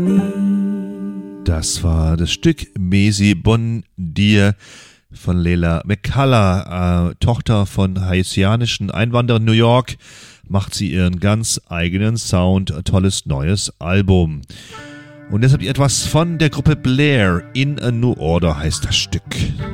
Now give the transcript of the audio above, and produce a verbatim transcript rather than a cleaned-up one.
Das war das Stück Mesi Bon Dir von Leila McCullough, äh, Tochter von haitianischen Einwanderern in New York, macht sie ihren ganz eigenen Sound, ein tolles neues Album. Und jetzt habt ihr etwas von der Gruppe Blair, In a New Order heißt das Stück.